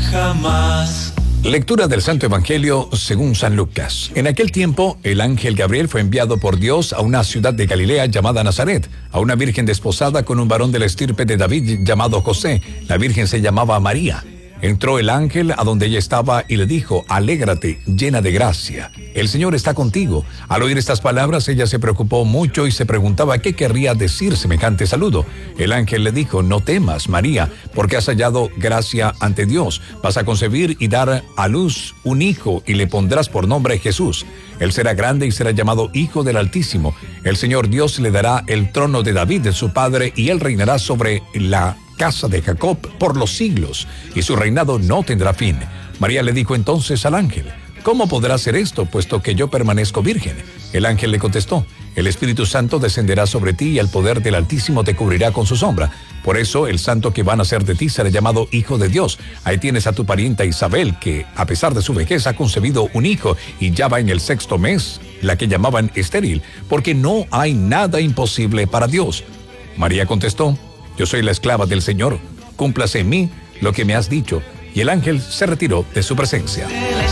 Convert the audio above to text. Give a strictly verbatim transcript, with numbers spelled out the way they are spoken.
jamás. Lectura del Santo Evangelio según San Lucas. En aquel tiempo, el ángel Gabriel fue enviado por Dios a una ciudad de Galilea llamada Nazaret, a una virgen desposada con un varón de la estirpe de David llamado José. La virgen se llamaba María. Entró el ángel a donde ella estaba y le dijo: alégrate, llena de gracia, el Señor está contigo. Al oír estas palabras, ella se preocupó mucho y se preguntaba qué querría decir semejante saludo. El ángel le dijo: no temas, María, porque has hallado gracia ante Dios. Vas a concebir y dar a luz un hijo y le pondrás por nombre Jesús. Él será grande y será llamado Hijo del Altísimo. El Señor Dios le dará el trono de David, de su padre, y él reinará sobre la casa de Jacob por los siglos, y su reinado no tendrá fin. María le dijo entonces al ángel: ¿cómo podrá ser esto, puesto que yo permanezco virgen? El ángel le contestó: el Espíritu Santo descenderá sobre ti y el poder del Altísimo te cubrirá con su sombra. Por eso el santo que va a nacer de ti será llamado Hijo de Dios. Ahí tienes a tu parienta Isabel, que a pesar de su vejez ha concebido un hijo y ya va en el sexto mes, la que llamaban estéril, porque no hay nada imposible para Dios. María contestó: yo soy la esclava del Señor, cúmplase en mí lo que me has dicho. Y el ángel se retiró de su presencia.